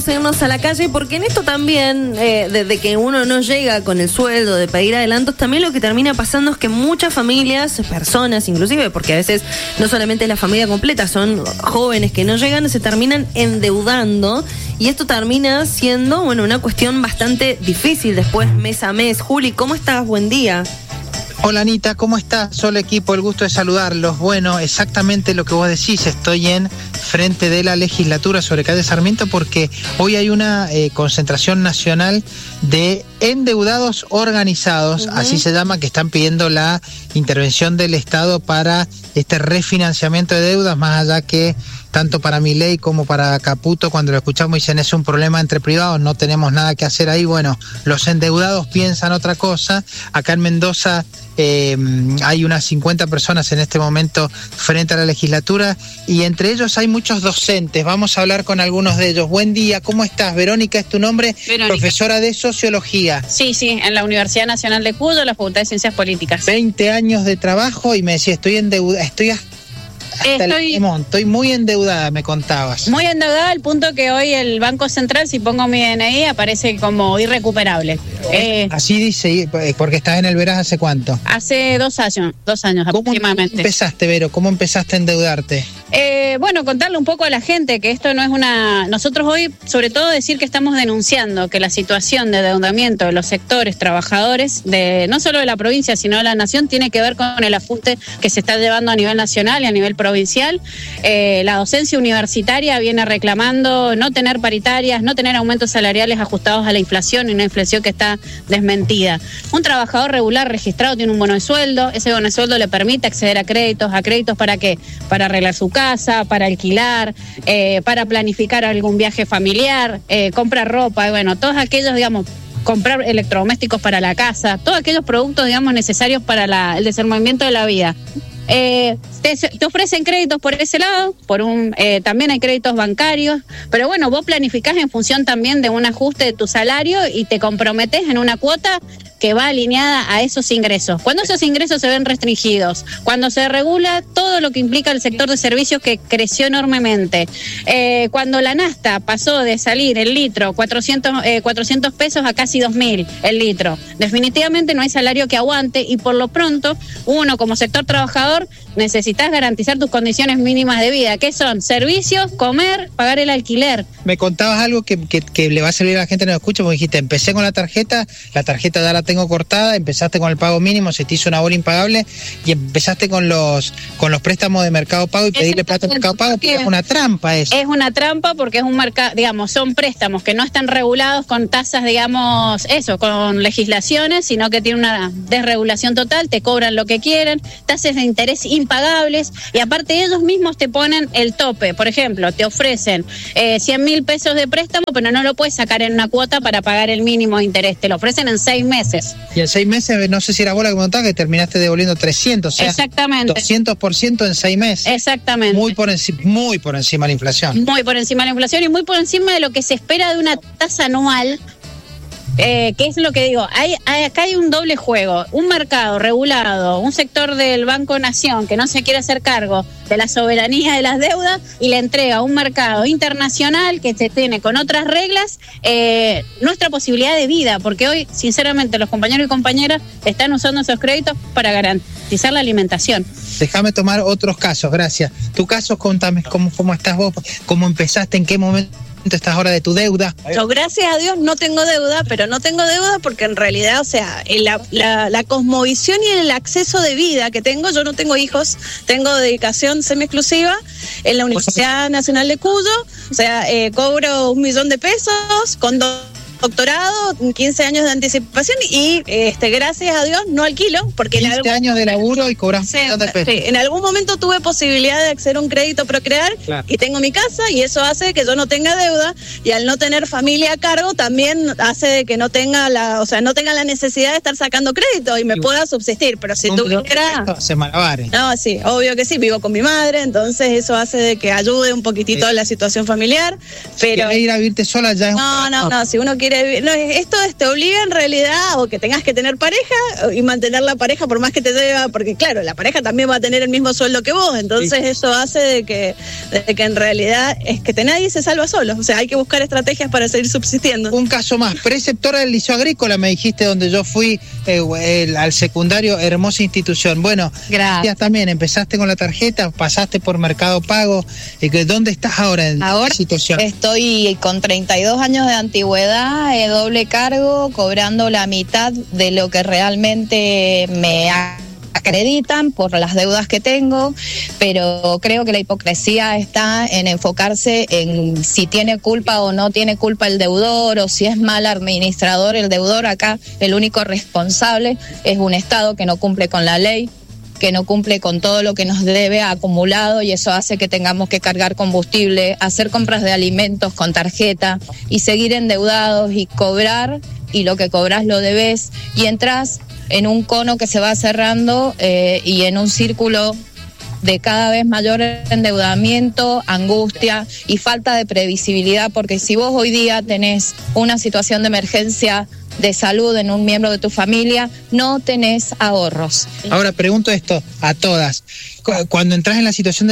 vamos a irnos a la calle, porque en esto también, desde que uno no llega con el sueldo de pedir adelantos, también lo que termina pasando es que muchas familias, personas inclusive, porque a veces no solamente es la familia completa, son jóvenes que no llegan, se terminan endeudando, y esto termina siendo, bueno, una cuestión bastante difícil después mes a mes. Juli, ¿cómo estás? Buen día. Hola Anita, ¿cómo estás? Solo equipo, el gusto de saludarlos. Bueno, exactamente lo que vos decís, estoy en frente de la legislatura sobre calle Sarmiento porque hoy hay una concentración nacional de endeudados organizados, así se llama, que están pidiendo la intervención del Estado para este refinanciamiento de deudas, más allá que tanto para Milei como para Caputo, cuando lo escuchamos dicen es un problema entre privados, no tenemos nada que hacer ahí. Bueno, los endeudados piensan otra cosa. Acá en Mendoza hay unas 50 personas en este momento frente a la legislatura y entre ellos hay muchos docentes. Vamos a hablar con algunos de ellos. Buen día, ¿cómo estás? Verónica es tu nombre, Verónica. Profesora de Sociología. Sí, en la Universidad Nacional de Cuyo, la Facultad de Ciencias Políticas. 20 años de trabajo y me decía, estoy endeudada, estoy muy endeudada, me contabas. Muy endeudada al punto que hoy el Banco Central, si pongo mi DNI, aparece como irrecuperable. Así dice, porque estás en el Veraz ¿hace cuánto? Hace 2 años aproximadamente. ¿Cómo empezaste, Vero? ¿Cómo empezaste a endeudarte? Bueno, contarle un poco a la gente que esto no es una... Nosotros hoy, sobre todo, decir que estamos denunciando que la situación de endeudamiento de los sectores trabajadores, no solo de la provincia, sino de la nación, tiene que ver con el ajuste que se está llevando a nivel nacional y a nivel provincial. La docencia universitaria viene reclamando no tener paritarias, no tener aumentos salariales ajustados a la inflación, y una inflación que está desmentida. Un trabajador regular registrado tiene un bono de sueldo, ese bono de sueldo le permite acceder a créditos ¿para qué? Para arreglar su casa, para alquilar, para planificar algún viaje familiar, comprar ropa, bueno, todos aquellos, digamos, comprar electrodomésticos para la casa, todos aquellos productos, digamos, necesarios para el desenvolvimiento de la vida. Te ofrecen créditos por ese lado, también hay créditos bancarios, pero bueno, vos planificás en función también de un ajuste de tu salario y te comprometés en una cuota que va alineada a esos ingresos. Cuando esos ingresos se ven restringidos, cuando se regula todo lo que implica el sector de servicios que creció enormemente, cuando la nafta pasó de salir el litro 400 pesos a casi 2.000 el litro, definitivamente no hay salario que aguante y por lo pronto uno como sector trabajador necesitas garantizar tus condiciones mínimas de vida, que son servicios, comer, pagar el alquiler. Me contabas algo que le va a servir a la gente que nos escucha, porque dijiste, empecé con la tarjeta ya la tengo cortada, empezaste con el pago mínimo, se te hizo una bola impagable y empezaste con los préstamos de Mercado Pago y pedirle plata a Mercado Pago, porque es una trampa eso. Es una trampa porque es un mercado, digamos, son préstamos que no están regulados con tasas, digamos, con legislaciones, sino que tienen una desregulación total, te cobran lo que quieren, tasas de interés impagables y aparte ellos mismos te ponen el tope. Por ejemplo, te ofrecen 100.000 pesos de préstamo, pero no lo puedes sacar en una cuota para pagar el mínimo de interés, te lo ofrecen en 6 meses. Y en 6 meses, no sé si era vos la que contaba, que terminaste devolviendo 300, o sea, exactamente. 200% en 6 meses. Exactamente. Muy por encima de la inflación. Muy por encima de la inflación y muy por encima de lo que se espera de una tasa anual. ¿Qué es lo que digo? Acá hay un doble juego, un mercado regulado, un sector del Banco Nación que no se quiere hacer cargo de la soberanía de las deudas y le entrega a un mercado internacional que se tiene con otras reglas nuestra posibilidad de vida, porque hoy, sinceramente, los compañeros y compañeras están usando esos créditos para garantizar la alimentación. Déjame tomar otros casos, gracias. Tu caso, contame cómo estás vos, cómo empezaste, en qué momento estás ahora de tu deuda. Yo, gracias a Dios, no tengo deuda, pero no tengo deuda porque en realidad, o sea, la cosmovisión y el acceso de vida que tengo, yo no tengo hijos, tengo dedicación semi-exclusiva en la Universidad Nacional de Cuyo, o sea, cobro 1 millón de pesos con doctorado, 15 años de anticipación y gracias a Dios no alquilo porque 15 años de laburo y cobras sí, en algún momento tuve posibilidad de acceder a un crédito Procrear, claro, y tengo mi casa y eso hace que yo no tenga deuda y al no tener familia a cargo también hace de que no tenga la necesidad de estar sacando crédito y me pueda subsistir, pero si tuviera se malabares. No, sí, obvio que sí, vivo con mi madre, entonces eso hace de que ayude un poquitito a la situación familiar, pero si ir a vivirte sola ya es no, si uno quiere esto te obliga en realidad o que tengas que tener pareja y mantener la pareja por más que te lleva, porque claro, la pareja también va a tener el mismo sueldo que vos, entonces sí. Eso hace de que en realidad es que nadie se salva solo, o sea, hay que buscar estrategias para seguir subsistiendo. Un caso más, preceptora del Liceo Agrícola, me dijiste, donde yo fui al secundario, hermosa institución. Bueno, gracias. También empezaste con la tarjeta, pasaste por Mercado Pago, ¿dónde estás ahora en la situación? Estoy con 32 años de antigüedad, doble cargo, cobrando la mitad de lo que realmente me acreditan por las deudas que tengo, pero creo que la hipocresía está en enfocarse en si tiene culpa o no tiene culpa el deudor, o si es mal administrador el deudor. Acá el único responsable es un Estado que no cumple con la ley, que no cumple con todo lo que nos debe acumulado, y eso hace que tengamos que cargar combustible, hacer compras de alimentos con tarjeta y seguir endeudados y cobrar, y lo que cobras lo debes, y entras en un cono que se va cerrando y en un círculo de cada vez mayor endeudamiento, angustia y falta de previsibilidad, porque si vos hoy día tenés una situación de emergencia de salud en un miembro de tu familia, no tenés ahorros. Ahora pregunto esto a todas. Cuando entras en la situación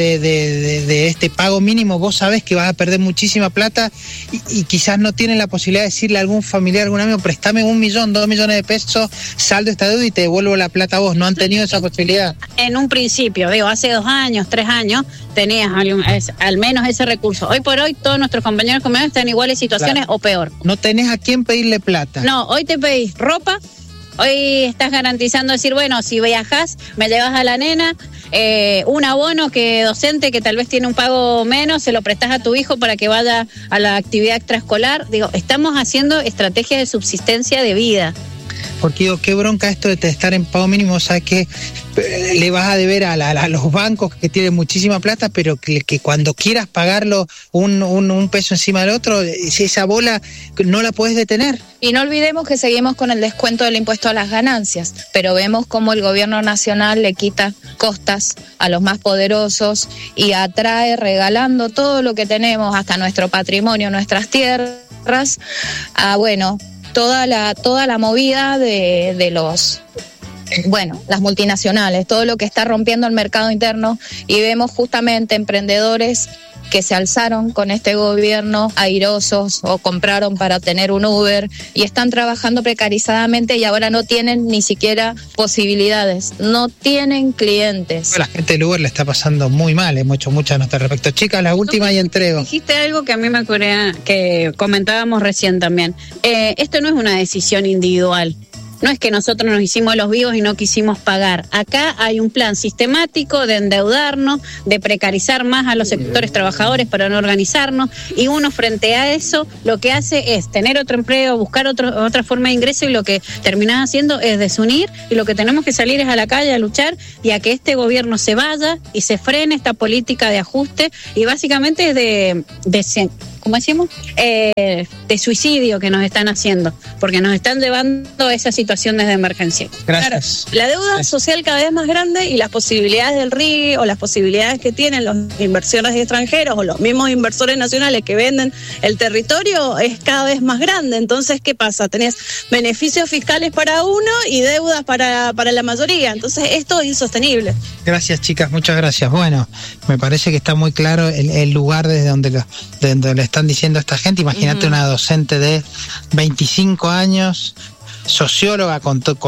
de este pago mínimo, vos sabés que vas a perder muchísima plata y quizás no tienen la posibilidad de decirle a algún familiar, algún amigo, préstame 1 millón, 2 millones de pesos, saldo esta deuda y te devuelvo la plata a vos. ¿No han tenido esa posibilidad? En un principio, hace 2 años, 3 años, tenías al menos ese recurso. Hoy por hoy todos nuestros compañeros comunitarios están en iguales situaciones, claro, o peor. No tenés a quién pedirle plata. No, hoy te pedís ropa. Hoy estás garantizando decir, bueno, si viajás, me llevas a la nena, un abono que docente que tal vez tiene un pago menos, se lo prestás a tu hijo para que vaya a la actividad extraescolar. Estamos haciendo estrategias de subsistencia de vida. Porque digo, qué bronca esto de estar en pago mínimo, o sea, que le vas a deber a los bancos que tienen muchísima plata, pero que cuando quieras pagarlo un peso encima del otro, esa bola no la puedes detener. Y no olvidemos que seguimos con el descuento del impuesto a las ganancias, pero vemos cómo el gobierno nacional le quita costas a los más poderosos y atrae regalando todo lo que tenemos, hasta nuestro patrimonio, nuestras tierras, toda la movida de las multinacionales, todo lo que está rompiendo el mercado interno, y vemos justamente emprendedores que se alzaron con este gobierno airosos o compraron para tener un Uber y están trabajando precarizadamente y ahora no tienen ni siquiera posibilidades, no tienen clientes. La gente del Uber le está pasando muy mal, hemos hecho muchas notas al respecto. Chicas, la última y entrego. Dijiste algo que a mí me ocurría, que comentábamos recién también. Esto no es una decisión individual. No es que nosotros nos hicimos los vivos y no quisimos pagar. Acá hay un plan sistemático de endeudarnos, de precarizar más a los sectores trabajadores para no organizarnos, y uno frente a eso lo que hace es tener otro empleo, buscar otra forma de ingreso, y lo que terminás haciendo es desunir, y lo que tenemos que salir es a la calle a luchar y a que este gobierno se vaya y se frene esta política de ajuste, y básicamente es de ¿cómo decimos? De suicidio que nos están haciendo, porque nos están llevando a esas situaciones de emergencia. Gracias. Claro, la deuda social cada vez más grande y las posibilidades del RI o las posibilidades que tienen los inversores extranjeros o los mismos inversores nacionales que venden el territorio es cada vez más grande. Entonces, ¿qué pasa? Tenés beneficios fiscales para uno y deudas para la mayoría. Entonces, esto es insostenible. Gracias, chicas, muchas gracias. Bueno, me parece que está muy claro el lugar desde donde le están diciendo a esta gente. Imagínate una docente de 25 años, socióloga,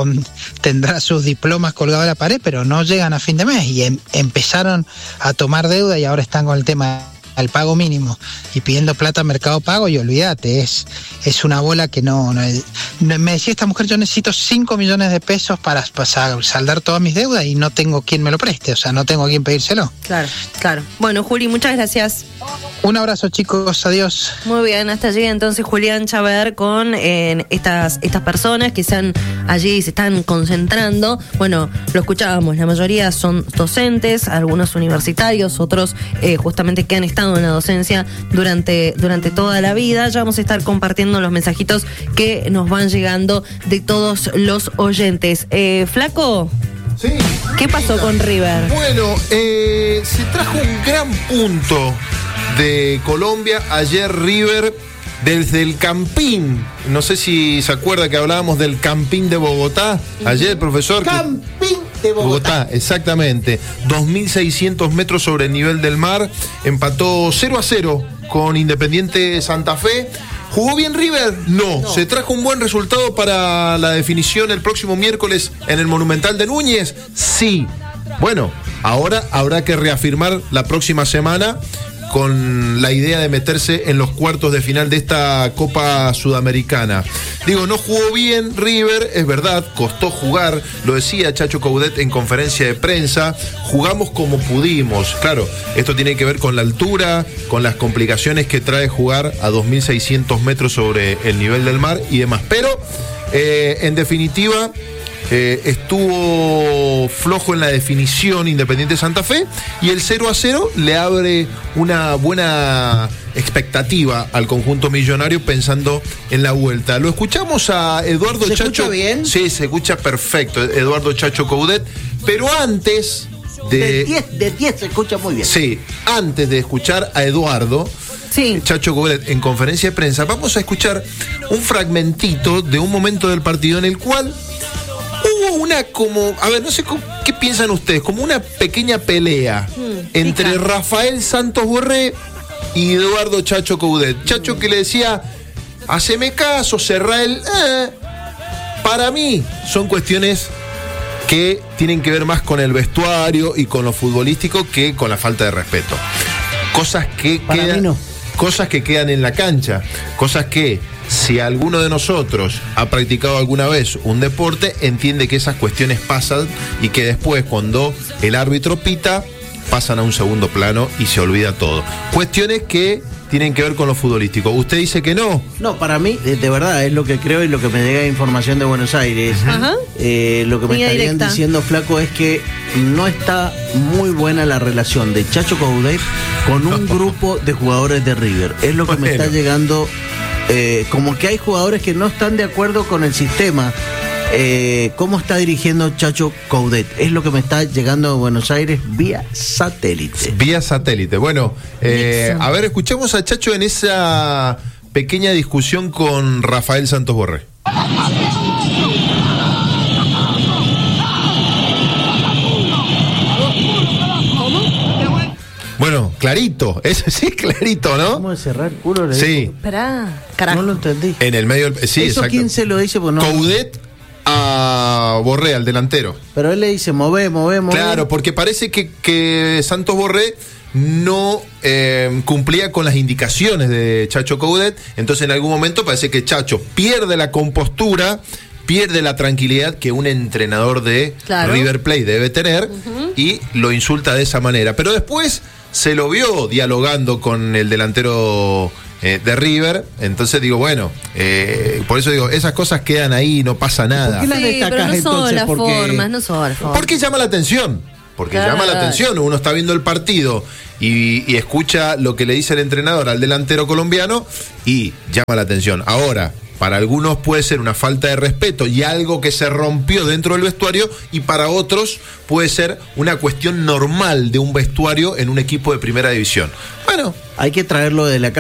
tendrá sus diplomas colgados a la pared, pero no llegan a fin de mes y empezaron a tomar deuda y ahora están con el tema del pago mínimo y pidiendo plata a Mercado Pago, y olvídate, es una bola que no. Me decía esta mujer, yo necesito 5 millones de pesos para saldar todas mis deudas y no tengo quien me lo preste, o sea, no tengo quien pedírselo. Claro. Bueno, Juli, muchas gracias. Un abrazo, chicos, adiós. Muy bien, hasta allí entonces Julián Chaver con estas personas que están allí, se están concentrando. Bueno, lo escuchábamos, la mayoría son docentes, algunos universitarios, otros justamente que han estado en la docencia durante toda la vida. Ya vamos a estar compartiendo los mensajitos que nos van llegando de todos los oyentes. Flaco. Sí. ¿Qué pasó con River? Bueno, se trajo un gran punto de Colombia. Ayer River desde el Campín, no sé si se acuerda que hablábamos del Campín de Bogotá ayer, profesor. Campín de Bogotá. Exactamente, 2.600 metros sobre el nivel del mar, empató 0-0 con Independiente Santa Fe. ¿Jugó bien River? No. ¿Se trajo un buen resultado para la definición el próximo miércoles en el Monumental de Núñez? Sí. Bueno, ahora habrá que reafirmar la próxima semana con la idea de meterse en los cuartos de final de esta Copa Sudamericana. Digo, no jugó bien River, es verdad, costó jugar, lo decía Chacho Coudet en conferencia de prensa, jugamos como pudimos. Claro, esto tiene que ver con la altura, con las complicaciones que trae jugar a 2.600 metros sobre el nivel del mar y demás. Pero, en definitiva, estuvo flojo en la definición Independiente Santa Fe, y el 0-0 le abre una buena expectativa al conjunto millonario pensando en la vuelta. Lo escuchamos a Eduardo Chacho. ¿Se escucha bien? Sí, se escucha perfecto, Eduardo Chacho Coudet, pero antes de 10 se escucha muy bien. Sí, antes de escuchar a Eduardo, sí, Chacho Coudet en conferencia de prensa, vamos a escuchar un fragmentito de un momento del partido en el cual hubo una como, a ver, no sé qué piensan ustedes, como una pequeña pelea entre Rafael Santos Borré y Eduardo Chacho Coudet. Chacho que le decía, haceme caso, cerrá el... Para mí son cuestiones que tienen que ver más con el vestuario y con lo futbolístico que con la falta de respeto. Cosas que para quedan, mí no. Cosas que quedan en la cancha, cosas que si alguno de nosotros ha practicado alguna vez un deporte, entiende que esas cuestiones pasan y que después, cuando el árbitro pita, pasan a un segundo plano y se olvida todo. Cuestiones que tienen que ver con lo futbolístico. ¿Usted dice que no? No, para mí, de verdad, es lo que creo y lo que me llega de información de Buenos Aires. Ajá. Lo que me Línea estarían directa. diciendo, Flaco, es que no está muy buena la relación de Chacho Coudet con un grupo de jugadores de River. Es lo que me está llegando, como que hay jugadores que no están de acuerdo con el sistema. ¿Cómo está dirigiendo Chacho Coudet? Es lo que me está llegando de Buenos Aires vía satélite. Vía satélite. Bueno, a ver, escuchemos a Chacho en esa pequeña discusión con Rafael Santos Borré. Bueno, clarito, ese sí, clarito, ¿no? ¿Cómo de cerrar el culo? Sí. Esperá, carajo. No lo entendí. En el medio del... Sí, ¿Eso exacto. quién se lo dice? Pues no. Coudet a Borré, al delantero. Pero él le dice, move. Claro, porque parece que Santos Borré no cumplía con las indicaciones de Chacho Coudet. Entonces en algún momento parece que Chacho pierde la compostura, pierde la tranquilidad que un entrenador de River Plate debe tener, y lo insulta de esa manera. Pero después se lo vio dialogando con el delantero de River. Entonces digo, bueno, por eso digo, esas cosas quedan ahí, no pasa nada. ¿Por qué las Sí, destacás pero no son entonces? las Porque formas, no son las formas. Porque llama la atención. Porque Claro. llama la atención. Uno está viendo el partido y escucha lo que le dice el entrenador al delantero colombiano y llama la atención. Ahora, para algunos puede ser una falta de respeto y algo que se rompió dentro del vestuario, y para otros puede ser una cuestión normal de un vestuario en un equipo de primera división. Bueno, hay que traerlo de la